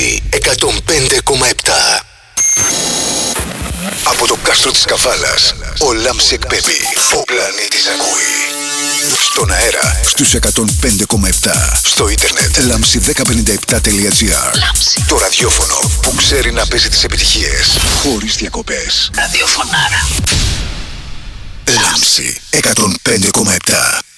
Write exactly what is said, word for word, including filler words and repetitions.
Λάμψη εκατόν πέντε κόμμα επτά. Από το κάστρο της Καβάλας, ο Λάμψη εκπέμπει. Ο πλανήτης ακούει. Στον αέρα, στους εκατόν πέντε κόμμα επτά. Στο ίντερνετ, λάμψη δέκα πενήντα επτά τελεία τζι άρ. Το ραδιόφωνο που ξέρει να παίζει τις επιτυχίες χωρίς διακοπές. Ραδιοφωνάρα. Λάμψη εκατόν πέντε κόμμα επτά.